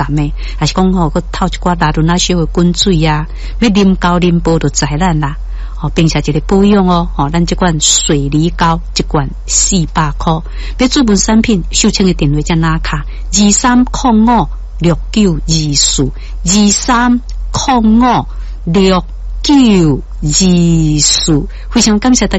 感的，还是讲个透一寡拉伦那小的滚水啊，要啉高啉煲就知咱啦。并且一个保养咱这款水梨膏一罐400块，要注文产品，秀清的电话在哪卡？2305692423056924，非常感谢大家。